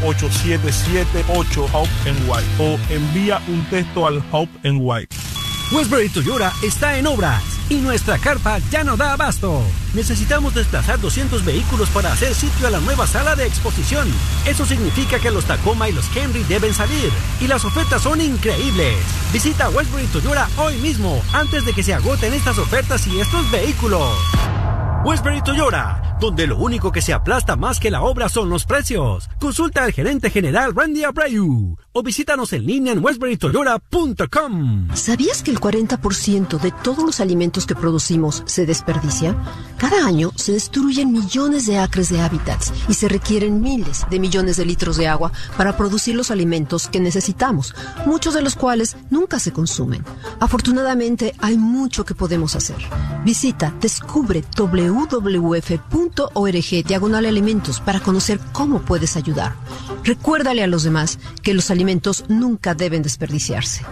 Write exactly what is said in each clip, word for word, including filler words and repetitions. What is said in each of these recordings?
ocho siete siete ocho Hope N Y o envía un texto al Hope N Y. Westbury Toyota está en obras y nuestra carpa ya no da abasto. Necesitamos desplazar doscientos vehículos para hacer sitio a la nueva sala de exposición. Eso significa que los Tacoma y los Camry deben salir y las ofertas son increíbles. Visita Westbury Toyota hoy mismo antes de que se agoten estas ofertas y estos vehículos. Westbury Toyota, donde lo único que se aplasta más que la obra son los precios. Consulta al gerente general Randy Abreu o visítanos en línea en westbury toyota punto com. ¿Sabías que el cuarenta por ciento de todos los alimentos que producimos se desperdicia? Cada año se destruyen millones de acres de hábitats y se requieren miles de millones de litros de agua para producir los alimentos que necesitamos, muchos de los cuales nunca se consumen. Afortunadamente, hay mucho que podemos hacer. Visita Descubre w w f punto org diagonal alimentos para conocer cómo puedes ayudar. Recuérdale a los demás que los alimentos nunca deben desperdiciarse.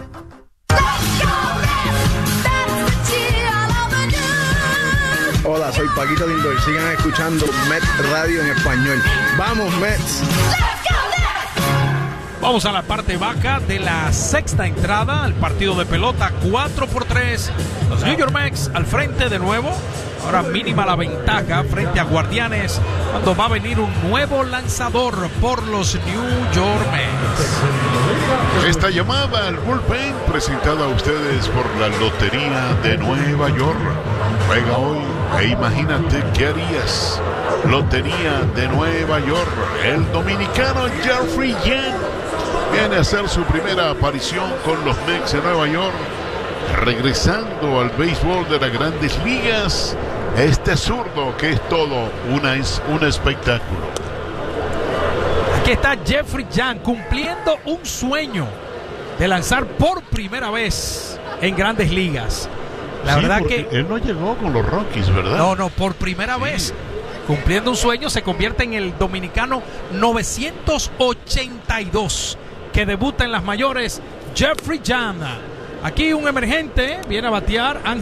Hola, soy Paquito Lindor. Sigan escuchando Mets Radio en español. ¡Vamos, Mets! Vamos a la parte baja de la sexta entrada, el partido de pelota cuatro por tres. Los New York Mets al frente de nuevo. Ahora mínima la ventaja frente a Guardianes cuando va a venir un nuevo lanzador por los New York Mets. Esta llamada al bullpen presentada a ustedes por la Lotería de Nueva York. Juega hoy e imagínate qué harías. Lotería de Nueva York. El dominicano Jeffrey Young viene a hacer su primera aparición con los Mets de Nueva York. Regresando al béisbol de las Grandes Ligas, este zurdo que es todo una, es un espectáculo. Aquí está Jeffrey Young cumpliendo un sueño de lanzar por primera vez en Grandes Ligas. La sí, verdad que él no llegó con los Rockies, ¿verdad? No, no, por primera sí. vez cumpliendo un sueño, se convierte en el dominicano novecientos ochenta y dos que debuta en las mayores. Jeffrey Young. Aquí un emergente viene a batear.